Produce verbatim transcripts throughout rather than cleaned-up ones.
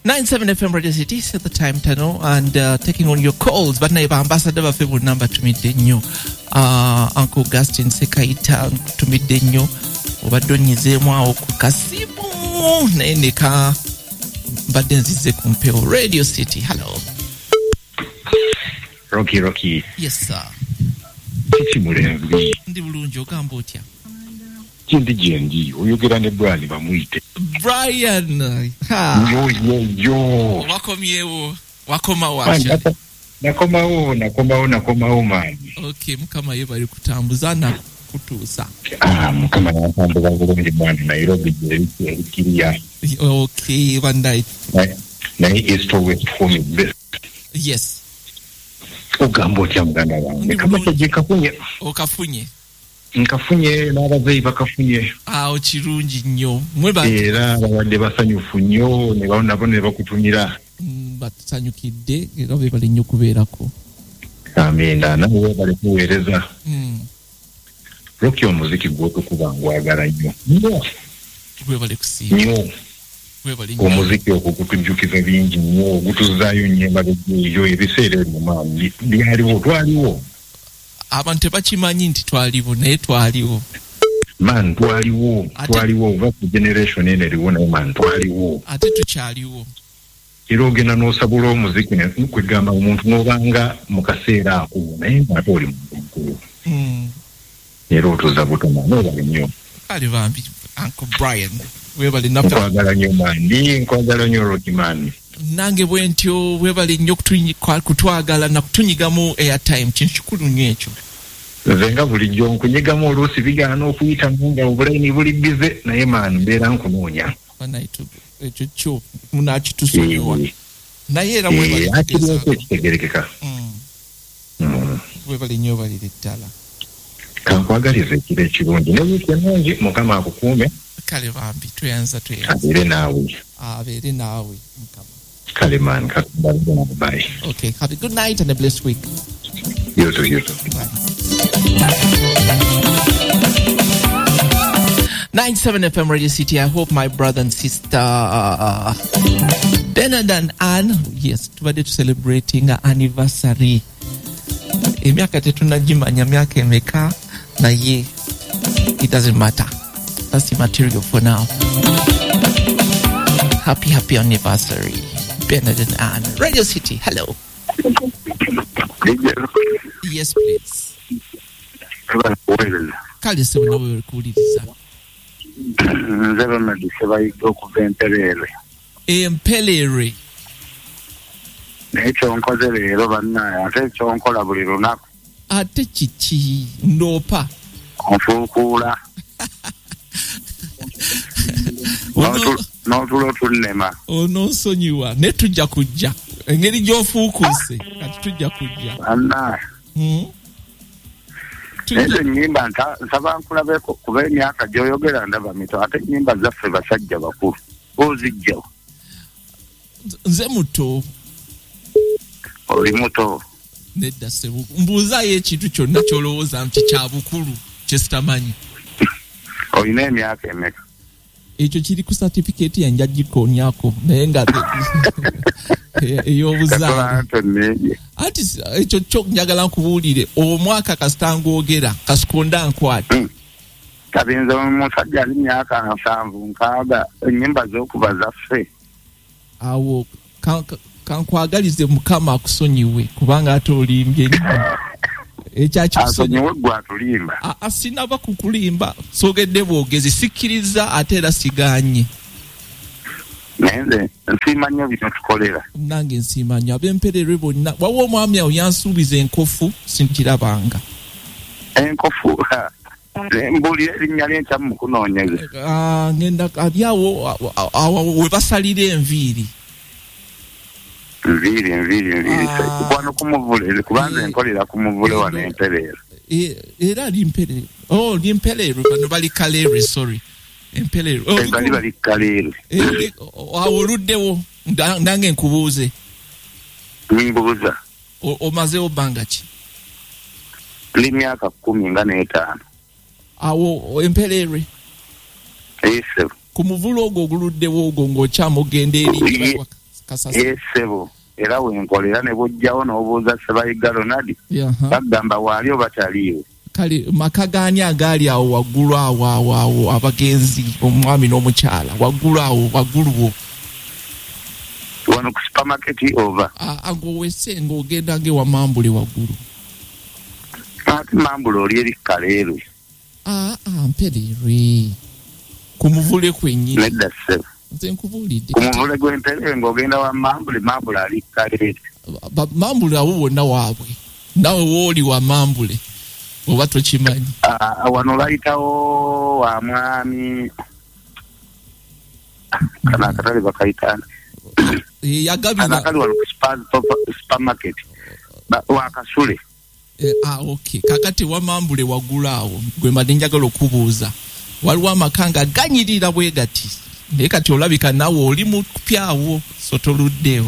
nine seven F M Radio City at the time Tano and uh, taking on your calls but naiba ambassador wa febu number tumidde nnyo uh, Uncle Augustine Sekaita tumidde nnyo obadonyizeemu awo ku kasimu naye neka mbadde nzize ku mpewo Radio City. Hello Rocky Rocky. Yes sir. Kiki mulembi ndi bulungi ogamba otya? Kindi jendi oyogera ne Brian bamuyite Brian. Ha. Yo yo yo. Wakomyewo. Wakoma washa. Nakomawo nakomawo nakomawo mani. Okay, mukama ye bali kutambuza na kutuusa. Ah, mukama natambuza bulungi mwana Nairobi je ekiriya. Okay, one night. Na East West for me best. Yes. Ogamba otya muganda wange. Kama kye kafunye. Okafunye. Nkafunye n'abazeyi bakafunye. Ah, okirungi nnyo. Mwe ba era babadde basanyufu nnyo ne baona bone bakutumira. Mm, batusanyukidde era be bali nnyo kubeerako. Amenda nawe bali kuweereza. Mm. Rocky omuziki gw'okukuba ngwagala nnyo. Nnyo. Gwe bali kusiima. Nnyo. Gwe bali nnyo. Omuziki ogwo gutujjukiza bingi nnyo gutuzaayo nnyemba byo ebiseera ebyo maami byaliwo twaliwo. Abantu tebakimanyi nti twaliwo naye twaliwo. Man twaliwo twaliwo over generation ene eriwo naye man twaliwo. Ate tukyaliwo. Era ogenda n'osabula omuziki kwegamba omuntu n'obanga mu kaseera ako naye ate oli muntu mukulu. Mm. Era otuza butoma n'obali nnyo. Kale bambi Uncle Brian webali napa. Nkwagala nnyo mandi nkwagala nnyo Rocky man. Nange bwentyo webali nnyo kutwagala na kutunyigamu airtime kintu kikulu nnyo ekyo. Zenga bulijjo nkunyigamu oluusi bigaana okuyita nga obulaini buli bize naye man mbeera nkunoonya. Banaitu ekyo kyo munakitusonyiwa. Naye era webali ekitegerekeka. Webali nnyo balire ddala. Kankwagaliza ekiro ekirungi ne wiiki ennungi mukama akukuume. Kale bambi tweyanza tweyanza. Abeere naawe. Abeere naawe mukama. Kale man kakubaliza bye. Okay, have a good night and a blessed week. You too, you too. Bye. nine seven F M Radio City. I hope my brother and sister uh, Bernard and Anne, yes, tubadde celebrating our anniversary. Emyaka tetunagimanya myaka emeka naye it doesn't matter. That's the material for now. Happy happy anniversary Bernard and Anne. Radio City, hello. Yes please. Kale se unawe kuuliriza. Nzeba madiseba okuva Empelere. Empelere. Nekyo nkoze leero bannaye ate ekyo nkola buli lunaku. Ate kiki ndopa. Onfuukuula. N'otulo tunnema. Onoonsonyiwa ne tujja kujja. Engeri gy'ofuukuse kati tujja kujja. Bannaye. Ezo ennyimba nsaba nkulabeko kuba emyaka gy'oyogera ndaba mito ate ennyimba zaffe basajja bakulu ozijjawo. Nze muto. Oli muto. Nedda sebo. Mbuuzaayo ekintu kyonna ky'olowooza nti kya bukulu kye sitamanyi. Olina emyaka emeka? Ekyo kiri ku certificate yange agikoonyako naye nga ey'obuzaale. Ati ekyo kyo njagala nkubuulire omwaka kasita ng'ogera kasikonda nkwate. Kabinza omusajja ali myaka nsanvu nkaaga ennyimba z'okuba zaffe. Awo kankwagalize mukama akusonyiwe kubanga ate olimbye nnyo. Ekyakisonyiwe gwe atulimba. Asinaba kukulimba soogedde bwogezi sikkiriza ate era siganye. Naye nze nsiima nnyo bino tukolera. Nange nsiima nnyo ab'Emperere bonna. Wawa omwami awo yansuubiza enkofu sinkirabanga. Enkofu mbuulira erinnya ly'enkya mu kunoonyeza. Ngenda ali awo we basalira enviiri. Nviiri nviiri nviiri kukwano kumuvule kubanza enkolera kumuvule wano Emperere. Era ali Emperere. Oh, li Emperere bano bali Kalere, sorry. Empelere. Oh, bali bali Kalere. Eh, awoluddewo nange nkubuuze. Nimbuuza. Omaze obanga ki? Li myaka kumi nga n'etaano. Awo Empelere. Ese. Ku muvulo ogwo oguluddewo ogwo ng'okyamugenda eri. esebo era wenkolera ne bojjawo n'obuuza Ssebayiga Ronald bagamba waaliyo bataliyo kale maka gaani agaali awo waggulu awo awo awo abagenzi omwami n'omukyala waggulu awo wagguluwo wano ku supermarket over agowese ng'ogenda ngewa mambule waggulu ati mambule oli eri kaleerwe aa mpereerwe kumuvule kwennyini nedda ssebo nze nkubulidde kumuvule gw'empere ng'ogenda wa mambule mambule ali kaleere mambule awo wonna waabwe nawe wooli wa mambule oba tokimanyi wano bayitawo wa mwami kana akatale bakayitana yagabira akali wano ku supermarket wakasule ah okay kakati wa mambule waggulu awo gwe madde njagala okubuuza waliwo amakanga ganyirira bwe gati naye kati olabika nawe oli mu kupyawo so toluddeewo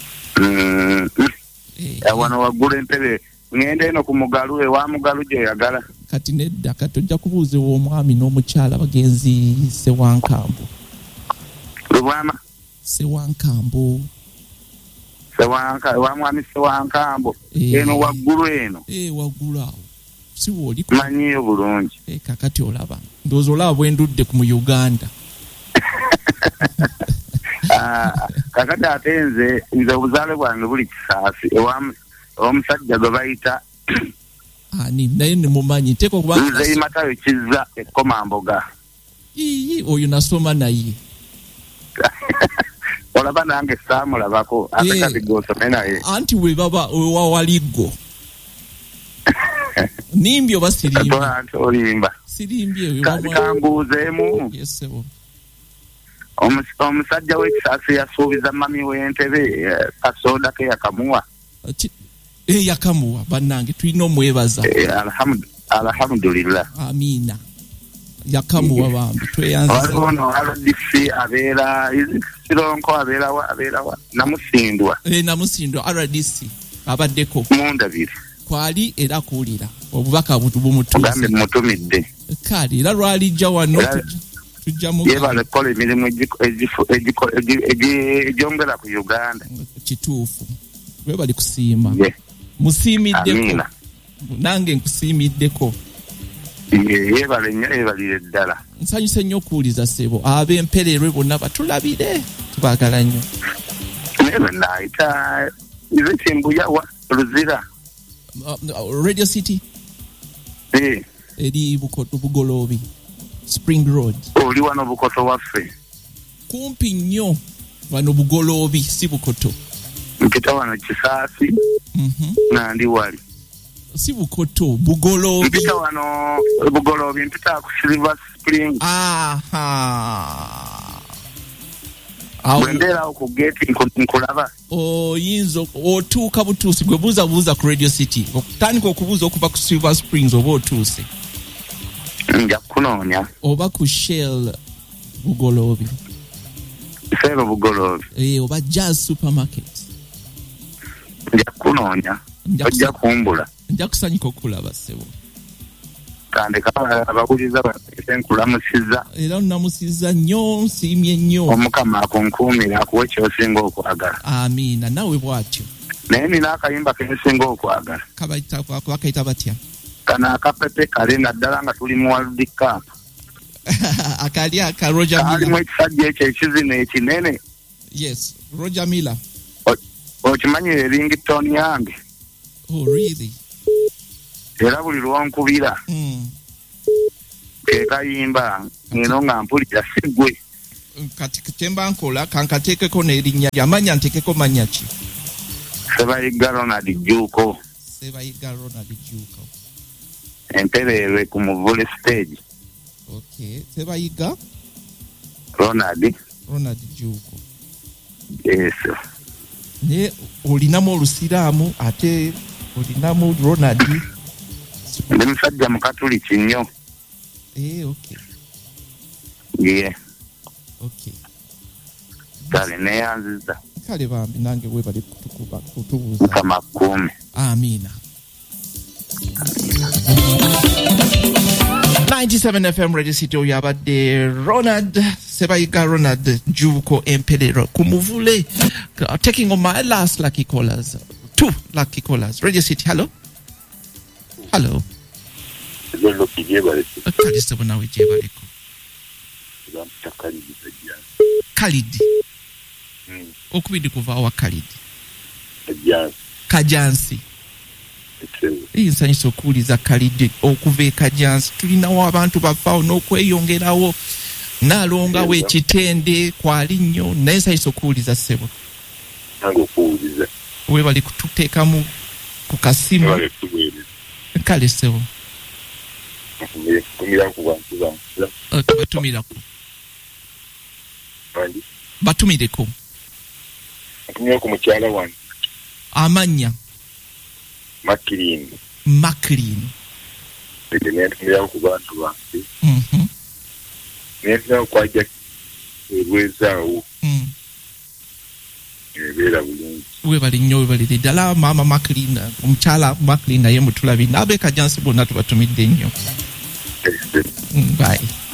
wano waggulu empebe ngende eno ku mugalu ewa mugalu gyoyagala kati nedda kati ojja kubuuza omwami n'omukyala bagenzi Sewankambo lubwama Sewankambo Sewanka wa mwami Sewankambo eno waggulu eno eh waggulu awo si woli manyiyo bulungi eh kakati olaba ndowooza olaba bwe ndudde ku mu Uganda kakati ate nze nze obuzaale bwange buli Kisaasi ewa omusajja gwe bayita ani naye nemumanyi teko kuba nze Matayo Kizza ekkomamboga ii oyo nasoma naye olaba nange saamulabako ate kati gw'osome naye anti we baba wawaligo nimbi oba sirimbi anti olimba sirimbi kati kambuuzeemu yesebo omusajja w'Ekisaasi yasuubiza mami w'Entebe kasoda ke yakamuwa eh yakamuwa bannange tulina omwebaza alhamdulillah amina yakamuwa bambi tweyanza waliwo no R D C abeera Sironko abeera wa abeera wa namusindwa eh namusindwa R D C abaddeko mundabire kwali era kuulira obubaka butu bumutuuze gambe mutumidde kali era lwalijja wano tujja mu yebale kola emirimu egyongera ku Uganda kituufu we bali kusiima musiimiddeko nange nkusiimiddeko yebale nnyo yebalire ddala nsanyuse nnyo okuwuliza ssebo ab'empererwe bonna batulabire tubaagala nnyo naye benaayita ize kimbuyawa Luzira Radio City eri bukoto bugoloobi Spring Road oli wano bukoto waffe kumpi nnyo wano bugoloobi si bukoto mpita wano Kisaasi nandi wali si bukoto bugoloobi mpita wano bugoloobi mpita ku Silver Spring aha Bwendera ku gate nkulaba oyinza otuuka butuusi gwe buuza buuza ku Radio City okutandika okubuuza okuva ku Silver Springs oba otuuse nja kunoonya oba ku Shell bugoloobi Shell bugoloobi eh oba Jazz Supermarket nja kunoonya ojja kumbula nja kusanyuka okulaba ssebo kandi kaba abakuliza basenkulamusiza era namusiza nnyo nsiimye nnyo omukama akunkuumira akuwe ky'osinga okwagala amiina nawe bw'atyo naye nina akayimba kensinga okwagala bakayita batya kana akapepe kale naddala nga tuli mu World Cup akali aka Roger Miller kalimu ekisajja ekyo ekizina ekinene yes Roger Miller okimanyire ringtone yange oh really era buli lwonkubira mm. ke kayimba ngeno nga mpulira sigwe kati kitemba nkola kankateekeko n'erinnya yamanya ntekeko manya ki Ssebayiga Ronald Juuko Ssebayiga Ronald Juuko empereerwe ku Muvule stage okay Ssebayiga Ronald Ronald Juuko yes ne olinamu olusiraamu ate olinamu Ronald ndi musajja mukatuliki nnyo eh okay yeah okay kale neyanziza kale bambi nange we bali kutukuba kutubuza kama kumi amina ninety-seven F M Radio City oyabadde Ronald Sebayiga Ronald Juko Emperero Kumuvule. Uh, taking on my last lucky callers. Two lucky callers. Radio City, hello. Hello. Hello, Kaliste bona wijebaleko. Kalidi. Mm. Okubidi kuva wa Kalidi. Kajansi. Kajansi. Iyi nsanyisa okuwuliza Kalidi okuva e Kajansi. Tulinawo abantu bafaawo n'okweyongerawo. Nalongawo ekitende kwali nnyo naye nsanyisa okuwuliza ssebo. Nange okuwuliza. Weebali kututeekamu ku kasimu. Kale ssebo. Batumira ku bantu bantu. Batumirako. Bandi. Batumireko. Batumira ku mukyala wange. Amanya. Makirini. Makirini. Batumira ku bantu bantu. Mhm. Nenda kwajja ebwezaawo. Mm. Ebeera bulungi. Webali nnyo webali ddala maama Makirini omukyala Makirini naye mutulabi n'ab'e Kajansi bonna tubatumidde nnyo. Yes. Mm, bye.